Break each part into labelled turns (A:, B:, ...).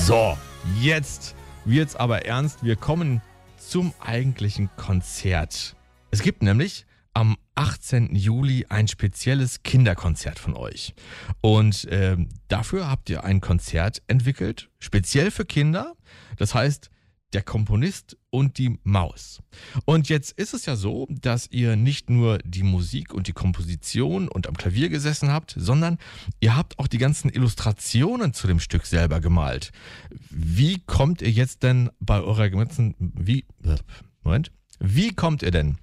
A: So, jetzt wird's aber ernst. Wir kommen zum eigentlichen Konzert. Es gibt nämlich am 18. Juli ein spezielles Kinderkonzert von euch. Und dafür habt ihr ein Konzert entwickelt, speziell für Kinder. Das heißt, der Komponist und die Maus. Und jetzt ist es ja so, dass ihr nicht nur die Musik und die Komposition und am Klavier gesessen habt, sondern ihr habt auch die ganzen Illustrationen zu dem Stück selber gemalt. Wie kommt ihr jetzt denn bei eurer ganzen... Wie kommt ihr denn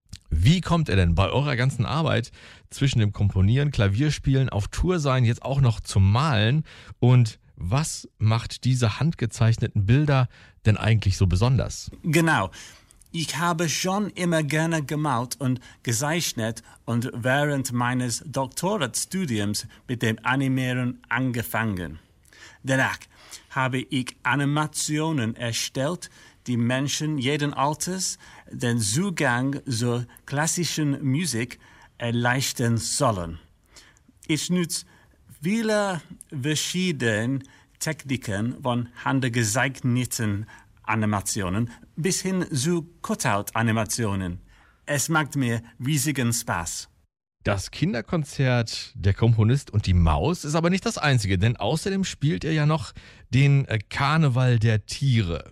A: bei eurer ganzen Arbeit zwischen dem Komponieren, Klavierspielen, auf Tour sein, jetzt auch noch zum Malen? Und was macht diese handgezeichneten Bilder denn eigentlich so besonders?
B: Genau. Ich habe schon immer gerne gemalt und gezeichnet und während meines Doktoratstudiums mit dem Animieren angefangen. Danach habe ich Animationen erstellt, die Menschen jeden Alters den Zugang zur klassischen Musik erleichtern sollen. Ich nutze viele verschiedene Techniken von handgezeichneten Animationen bis hin zu Cutout-Animationen. Es macht mir riesigen Spaß.
A: Das Kinderkonzert Der Komponist und die Maus ist aber nicht das einzige, denn außerdem spielt ihr ja noch den Karneval der Tiere.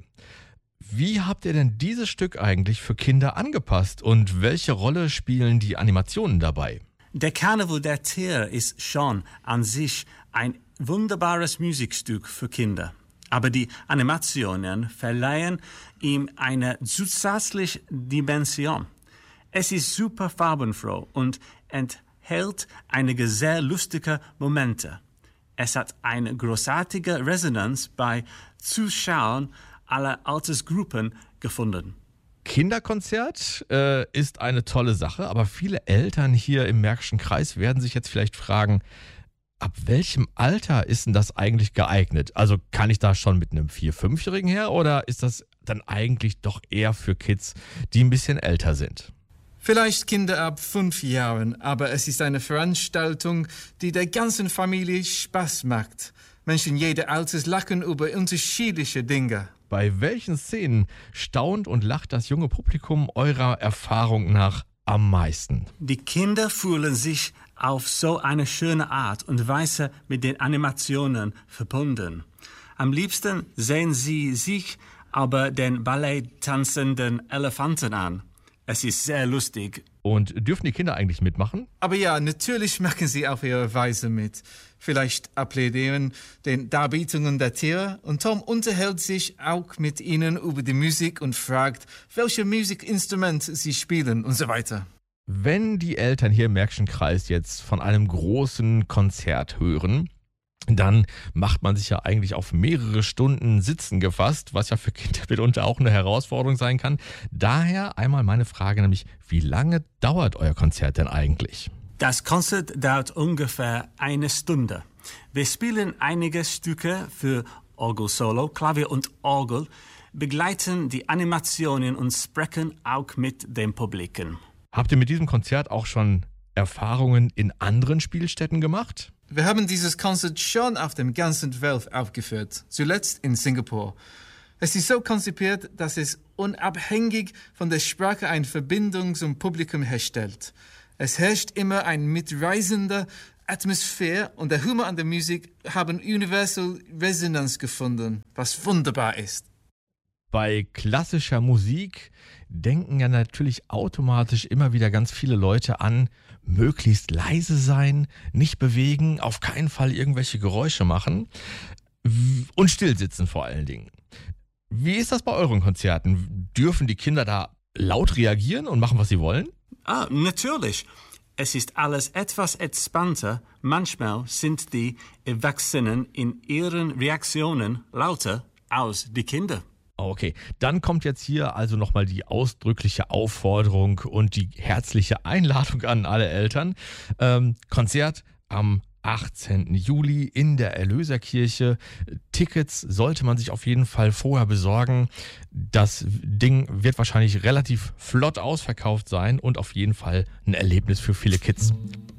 A: Wie habt ihr denn dieses Stück eigentlich für Kinder angepasst und welche Rolle spielen die Animationen dabei?
B: Der Karneval der Tiere ist schon an sich ein wunderbares Musikstück für Kinder. Aber die Animationen verleihen ihm eine zusätzliche Dimension. Es ist super farbenfroh und enthält einige sehr lustige Momente. Es hat eine großartige Resonanz bei Zuschauern aller Altersgruppen gefunden.
A: Kinderkonzert ist eine tolle Sache, aber viele Eltern hier im Märkischen Kreis werden sich jetzt vielleicht fragen, ab welchem Alter ist denn das eigentlich geeignet? Also kann ich da schon mit einem 4-, 5-Jährigen her oder ist das dann eigentlich doch eher für Kids, die ein bisschen älter sind?
C: Vielleicht Kinder ab 5 Jahren, aber es ist eine Veranstaltung, die der ganzen Familie Spaß macht. Menschen jeder Alters lachen über unterschiedliche Dinge.
A: Bei welchen Szenen staunt und lacht das junge Publikum eurer Erfahrung nach am meisten?
B: Die Kinder fühlen sich auf so eine schöne Art und Weise mit den Animationen verbunden. Am liebsten sehen sie sich aber den Ballett tanzenden Elefanten an. Es ist sehr lustig.
A: Und dürfen die Kinder eigentlich mitmachen?
C: Aber ja, natürlich machen sie auf ihre Weise mit. Vielleicht applaudieren den Darbietungen der Tiere und Tom unterhält sich auch mit ihnen über die Musik und fragt, welche Musikinstrumente sie spielen und so weiter.
A: Wenn die Eltern hier im Märkischen Kreis jetzt von einem großen Konzert hören, dann macht man sich ja eigentlich auf mehrere Stunden Sitzen gefasst, was ja für Kinder mitunter auch eine Herausforderung sein kann. Daher einmal meine Frage, nämlich wie lange dauert euer Konzert denn eigentlich?
B: Das Konzert dauert ungefähr 1 Stunde. Wir spielen einige Stücke für Orgel-Solo, Klavier und Orgel, begleiten die Animationen und sprechen auch mit dem Publikum.
A: Habt ihr mit diesem Konzert auch schon Erfahrungen in anderen Spielstätten gemacht?
C: Wir haben dieses Konzert schon auf der ganzen Welt aufgeführt, zuletzt in Singapur. Es ist so konzipiert, dass es unabhängig von der Sprache eine Verbindung zum Publikum herstellt. Es herrscht immer eine mitreißende Atmosphäre und der Humor an der Musik haben universal Resonanz gefunden, was wunderbar ist.
A: Bei klassischer Musik denken ja natürlich automatisch immer wieder ganz viele Leute an, möglichst leise sein, nicht bewegen, auf keinen Fall irgendwelche Geräusche machen und still sitzen vor allen Dingen. Wie ist das bei euren Konzerten? Dürfen die Kinder da laut reagieren und machen, was sie wollen?
B: Natürlich. Es ist alles etwas entspannter. Manchmal sind die Erwachsenen in ihren Reaktionen lauter als die Kinder.
A: Okay, dann kommt jetzt hier also nochmal die ausdrückliche Aufforderung und die herzliche Einladung an alle Eltern. Konzert am 18. Juli in der Erlöserkirche. Tickets sollte man sich auf jeden Fall vorher besorgen. Das Ding wird wahrscheinlich relativ flott ausverkauft sein und auf jeden Fall ein Erlebnis für viele Kids.